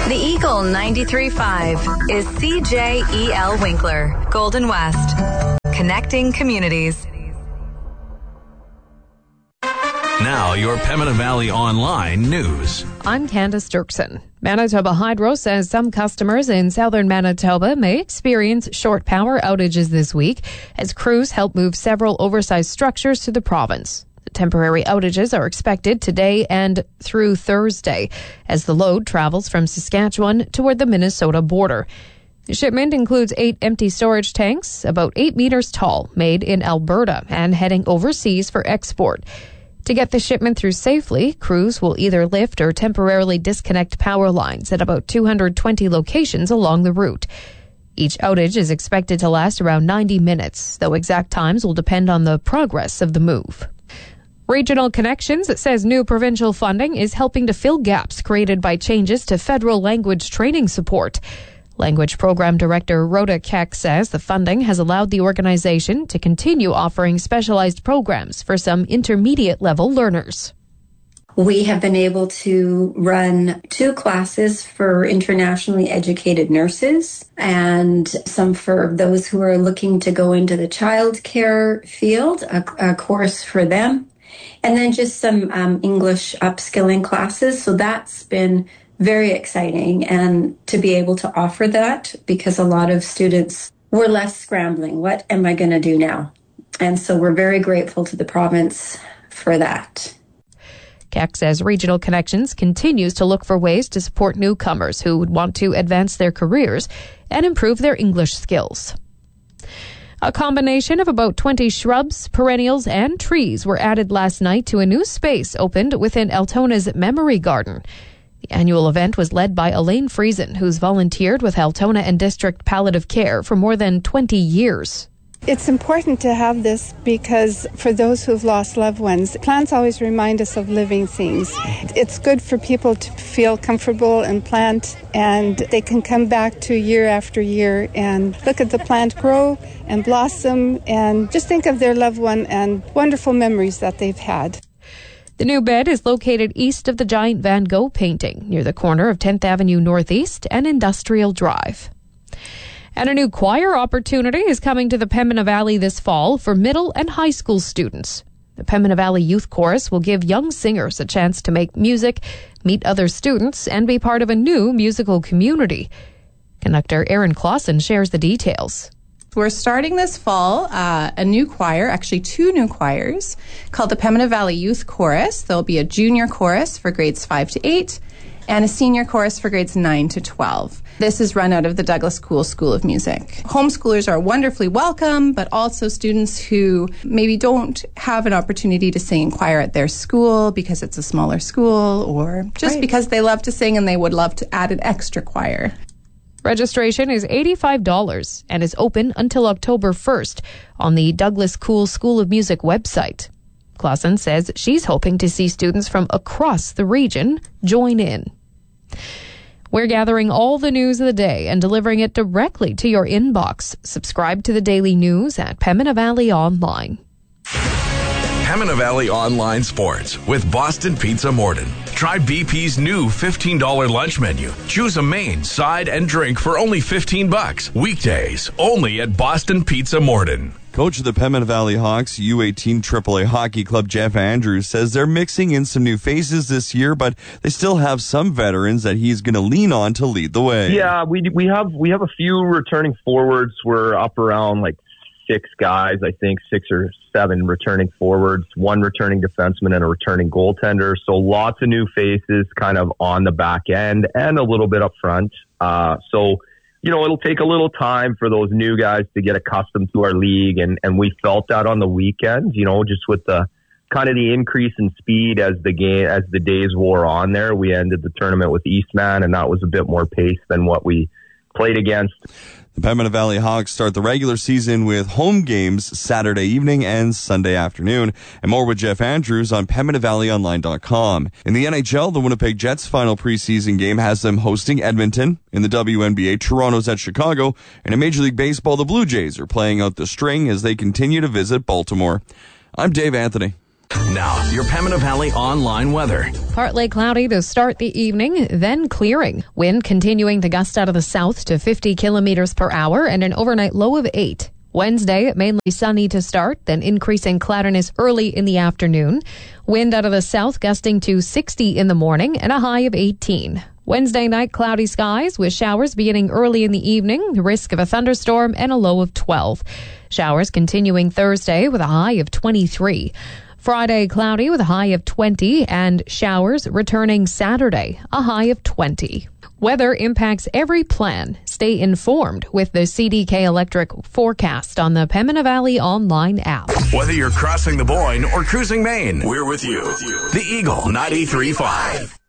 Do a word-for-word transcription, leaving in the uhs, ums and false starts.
The Eagle ninety-three point five is C J E L Winkler, Golden West. Connecting communities. Now, your Pembina Valley Online news. I'm Candace Dirksen. Manitoba Hydro says some customers in southern Manitoba may experience short power outages this week as crews help move several oversized structures to the province. The temporary outages are expected today and through Thursday as the load travels from Saskatchewan toward the Minnesota border. The shipment includes eight empty storage tanks, about eight meters tall, made in Alberta and heading overseas for export. To get the shipment through safely, crews will either lift or temporarily disconnect power lines at about two hundred twenty locations along the route. Each outage is expected to last around ninety minutes, though exact times will depend on the progress of the move. Regional Connections says new provincial funding is helping to fill gaps created by changes to federal language training support. Language Program Director Rhoda Keck says the funding has allowed the organization to continue offering specialized programs for some intermediate-level learners. We have been able to run two classes for internationally educated nurses and some for those who are looking to go into the childcare field, a, a course for them, and then just some um, English upskilling classes. So that's been very exciting, and to be able to offer that because a lot of students were left scrambling. What am I going to do now? And so we're very grateful to the province for that. Keck says Regional Connections continues to look for ways to support newcomers who would want to advance their careers and improve their English skills. A combination of about twenty shrubs, perennials, and trees were added last night to a new space opened within Altona's Memory Garden. The annual event was led by Elaine Friesen, who's volunteered with Altona and District Palliative Care for more than twenty years. It's important to have this because for those who've lost loved ones, plants always remind us of living things. It's good for people to feel comfortable and plant, and they can come back to year after year and look at the plant grow and blossom and just think of their loved one and wonderful memories that they've had. The new bed is located east of the giant Van Gogh painting, near the corner of tenth Avenue Northeast and Industrial Drive. And a new choir opportunity is coming to the Pembina Valley this fall for middle and high school students. The Pembina Valley Youth Chorus will give young singers a chance to make music, meet other students, and be part of a new musical community. Conductor Aaron Clausen shares the details. We're starting this fall uh, a new choir, actually two new choirs, called the Pembina Valley Youth Chorus. There'll be a junior chorus for grades five to eight and a senior chorus for grades nine to twelve. This is run out of the Douglas Cool School of Music. Homeschoolers are wonderfully welcome, but also students who maybe don't have an opportunity to sing in choir at their school because it's a smaller school or just right. because they love to sing and they would love to add an extra choir. Registration is eighty-five dollars and is open until October first on the Douglas Cool School of Music website. Clausen says she's hoping to see students from across the region join in. We're gathering all the news of the day and delivering it directly to your inbox. Subscribe to the daily news at Pembina Valley Online. Pembina Valley Online Sports with Boston Pizza Morden. Try B P's new fifteen dollars lunch menu. Choose a main, side, and drink for only fifteen bucks. Weekdays, only at Boston Pizza Morden. Coach of the Pembina Valley Hawks U eighteen triple A Hockey Club, Jeff Andrews, says they're mixing in some new faces this year, but they still have some veterans that he's going to lean on to lead the way. Yeah, we we have we have a few returning forwards. We're up around like six guys, I think six or seven returning forwards, one returning defenseman and a returning goaltender. So lots of new faces kind of on the back end and a little bit up front. Uh, so, you know, it'll take a little time for those new guys to get accustomed to our league. And, and we felt that on the weekends, you know, just with the kind of the increase in speed as the game, as the days wore on there. We ended the tournament with Eastman, and that was a bit more pace than what we played against. The Pembina Valley Hawks start the regular season with home games Saturday evening and Sunday afternoon. And more with Jeff Andrews on Pembina Valley Online dot com. In the N H L, the Winnipeg Jets' final preseason game has them hosting Edmonton. In the W N B A, Toronto's at Chicago. And in Major League Baseball, the Blue Jays are playing out the string as they continue to visit Baltimore. I'm Dave Anthony. Now, your Pembina Valley online weather. Partly cloudy to start the evening, then clearing. Wind continuing to gust out of the south to fifty kilometers per hour and an overnight low of eight. Wednesday, mainly sunny to start, then increasing cloudiness early in the afternoon. Wind out of the south gusting to sixty in the morning and a high of eighteen. Wednesday night, cloudy skies with showers beginning early in the evening, the risk of a thunderstorm and a low of twelve. Showers continuing Thursday with a high of twenty-three. Friday, cloudy with a high of twenty, and showers returning Saturday, a high of twenty. Weather impacts every plan. Stay informed with the C D K Electric forecast on the Pembina Valley online app. Whether you're crossing the Boyne or cruising Maine, we're with you. The Eagle ninety-three point five.